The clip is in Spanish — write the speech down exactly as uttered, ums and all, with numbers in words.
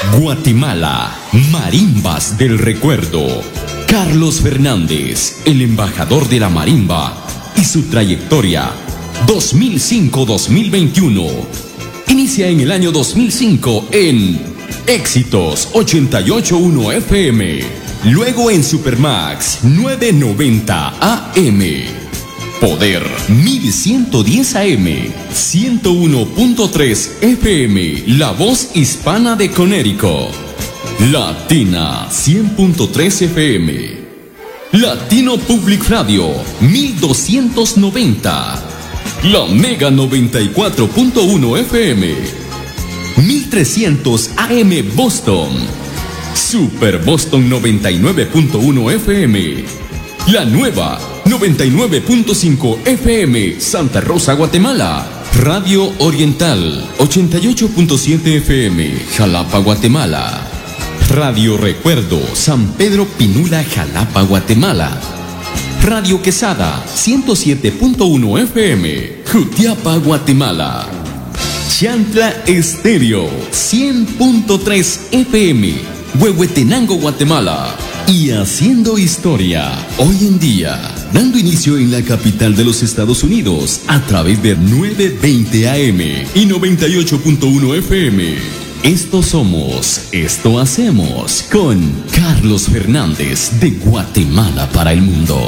Guatemala, Marimbas del Recuerdo. Carlos Fernández, el embajador de la marimba y su trayectoria dos mil cinco a dos mil veintiuno. Inicia en el año dos mil cinco en Éxitos ochenta y ocho punto uno F M, luego en Supermax novecientos noventa A M, Poder mil ciento diez A M, ciento uno punto tres F M, La Voz Hispana de Conérico, Latina cien punto tres F M, Latino Public Radio mil doscientos noventa, La Mega noventa y cuatro punto uno F M, mil trescientos A M Boston, Super Boston noventa y nueve punto uno F M, La Nueva noventa y nueve punto cinco F M Santa Rosa, Guatemala, Radio Oriental ochenta y ocho punto siete F M Jalapa, Guatemala, Radio Recuerdo San Pedro Pinula, Jalapa, Guatemala, Radio Quesada ciento siete punto uno F M Jutiapa, Guatemala, Chantla Estéreo cien punto tres F M Huehuetenango, Guatemala. Y haciendo historia hoy en día, dando inicio en la capital de los Estados Unidos a través de novecientos veinte A M y noventa y ocho punto uno F M. Esto somos, esto hacemos con Carlos Fernández de Guatemala para el mundo.